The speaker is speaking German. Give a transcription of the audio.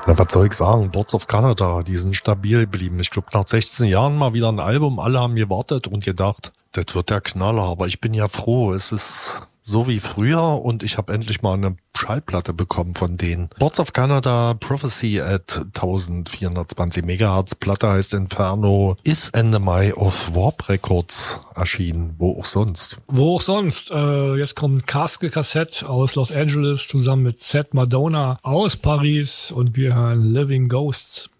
Na, was soll ich sagen? Boards of Canada, die sind stabil geblieben. Ich glaube, nach 16 Jahren mal wieder ein Album. Alle haben gewartet und gedacht, das wird der Knaller. Aber ich bin ja froh, es ist so wie früher und ich habe endlich mal eine Schallplatte bekommen von denen. Boards of Canada, Prophecy at 1420 Megahertz, Platte heißt Inferno, ist Ende Mai auf Warp Records erschienen. Wo auch sonst? Wo auch sonst. Jetzt kommt Casque Cassette aus Los Angeles zusammen mit Seth Madonna aus Paris und wir hören Living Ghosts.